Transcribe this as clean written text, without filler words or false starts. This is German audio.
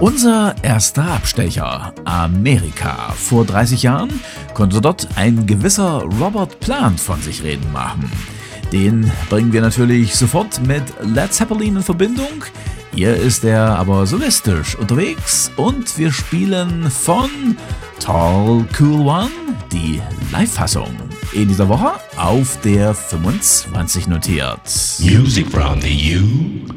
Unser erster Abstecher, Amerika. Vor 30 Jahren konnte dort ein gewisser Robert Plant von sich reden machen. Den bringen wir natürlich sofort mit Led Zeppelin in Verbindung. Hier ist er aber solistisch unterwegs und wir spielen von Tall Cool One die Live-Fassung. In dieser Woche auf der 25 notiert. Music from the